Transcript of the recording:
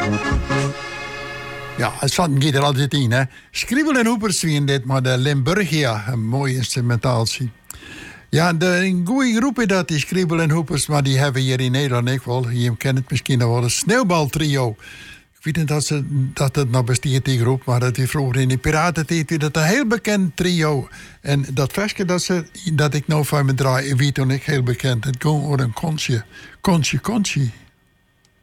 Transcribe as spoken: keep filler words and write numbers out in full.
Ja, het zat er altijd in, hè. Skribbel en hoepers wie dit, maar de Limburgia, een mooi instrumentatie. Ja, de, een goede groep is dat, die Skribbel en hoepers, maar die hebben hier in Nederland ook wel. Je kent het misschien nog wel, een sneeuwbaltrio. Ik weet niet dat, ze, dat het nog bestaat, die groep, maar dat is vroeger in de piratentijd weer dat een heel bekend trio. En dat versje dat, ze, dat ik nou van me draai, weet ik heel bekend. Het ging over een kontje. Kontje, kontje.